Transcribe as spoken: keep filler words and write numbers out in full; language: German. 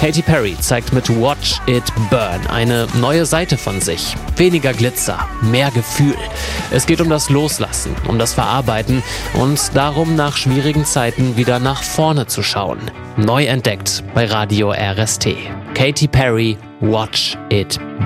Katy Perry zeigt mit Watch It Burn eine neue Seite von sich. Weniger Glitzer, mehr Gefühl. Es geht um das Loslassen, um das Verarbeiten und darum, nach schwierigen Zeiten wieder nach vorne zu schauen. Neu entdeckt bei Radio R S T. Katy Perry, Watch It